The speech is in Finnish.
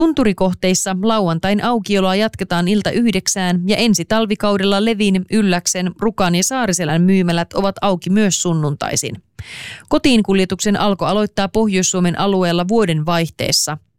Tunturikohteissa lauantain aukioloa jatketaan ilta 9 ja ensi talvikaudella Levin, Ylläksen, Rukan ja Saariselän myymälät ovat auki myös sunnuntaisin. Kotiinkuljetuksen alko aloittaa Pohjois-Suomen alueella vuoden vaihteessa.